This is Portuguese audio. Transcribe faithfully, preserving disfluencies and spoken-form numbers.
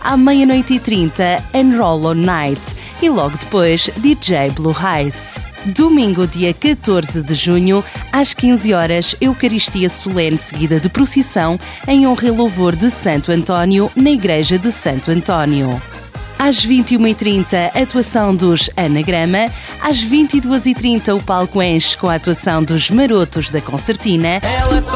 à meia-noite e trinta, Enroll on Night e logo depois D J Blue Eyes. Domingo, dia catorze de junho, às quinze horas, Eucaristia solene seguida de procissão em honra e louvor de Santo António, na Igreja de Santo António. Às vinte e uma e trinta, atuação dos Anagrama. Às vinte e duas e trinta, o palco enche com a atuação dos Marotos da Concertina.